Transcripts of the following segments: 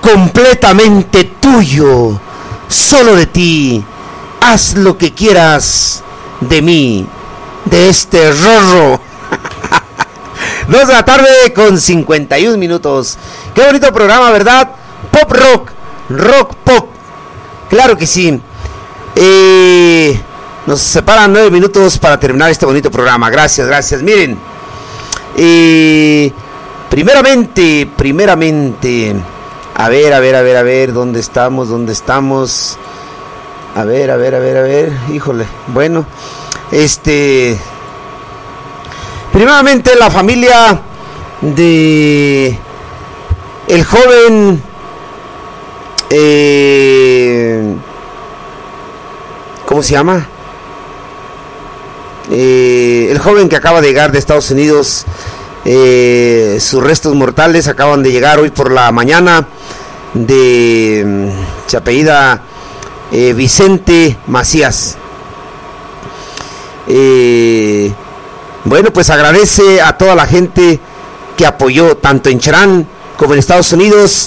completamente tuyo, solo de ti. Haz lo que quieras de mí, de este Rorro. 2 de la tarde con 51 minutos. Qué bonito programa, ¿verdad? Pop rock, rock pop. Claro que sí. Nos separan 9 minutos para terminar este bonito programa. Gracias, gracias. Miren, primeramente, a ver, ¿dónde estamos? A ver, híjole, bueno, primeramente la familia de el joven, ¿cómo se llama? El joven que acaba de llegar de Estados Unidos, sus restos mortales acaban de llegar hoy por la mañana, se apellida Vicente Macías. Bueno, pues agradece a toda la gente que apoyó tanto en Cherán como en Estados Unidos,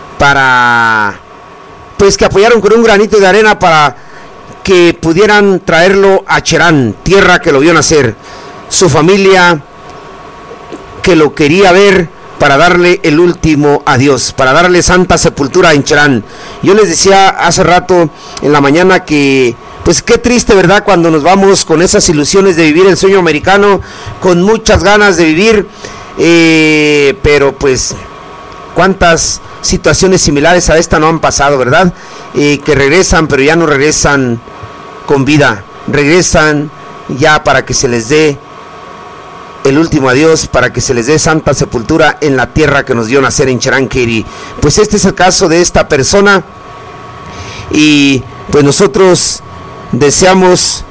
pues que apoyaron con un granito de arena para que pudieran traerlo a Cherán, tierra que lo vio nacer, su familia que lo quería ver para darle el último adiós, para darle santa sepultura en Cherán. Yo les decía hace rato en la mañana que pues qué triste, ¿verdad?, cuando nos vamos con esas ilusiones de vivir el sueño americano, con muchas ganas de vivir, pero pues cuántas situaciones similares a esta no han pasado, ¿verdad? Que regresan, pero ya no regresan con vida, regresan ya para que se les dé el último adiós, para que se les dé santa sepultura en la tierra que nos dio nacer en Cherán, Katy. Pues este es el caso de esta persona, y pues nosotros deseamos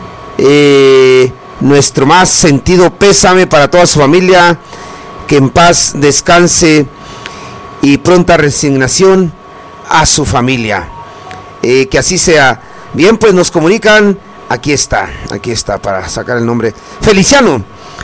nuestro más sentido pésame para toda su familia, que en paz descanse y pronta resignación a su familia, que así sea. Bien, pues nos comunican, aquí está para sacar el nombre, Feliciano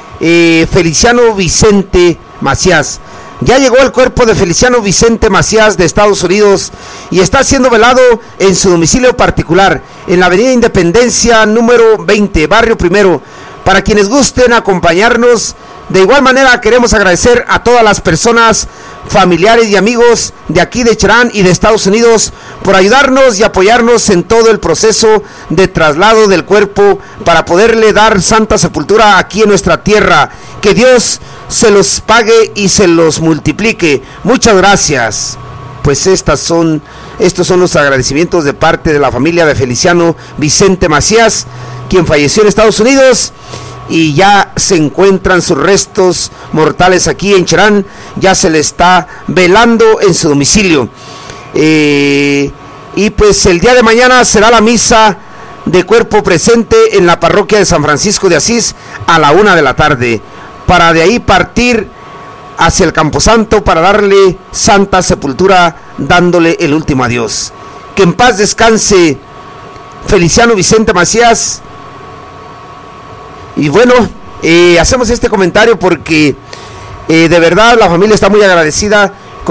Vicente Macías. Ya llegó el cuerpo de Feliciano Vicente Macías de Estados Unidos y está siendo velado en su domicilio particular en la avenida Independencia número 20, barrio Primero. Para quienes gusten acompañarnos, de igual manera queremos agradecer a todas las personas, familiares y amigos de aquí de Cherán y de Estados Unidos por ayudarnos y apoyarnos en todo el proceso de traslado del cuerpo para poderle dar santa sepultura aquí en nuestra tierra. Que Dios se los pague y se los multiplique. Muchas gracias. Pues estos son los agradecimientos de parte de la familia de Feliciano Vicente Macías, quien falleció en Estados Unidos, y ya se encuentran sus restos mortales aquí en Cherán. Ya se le está velando en su domicilio, y pues el día de mañana será la misa de cuerpo presente en la parroquia de San Francisco de Asís a la 1 de la tarde, para de ahí partir hacia el Camposanto para darle santa sepultura, dándole el último adiós. Que en paz descanse Feliciano Vicente Macías. Y bueno, hacemos este comentario porque de verdad la familia está muy agradecida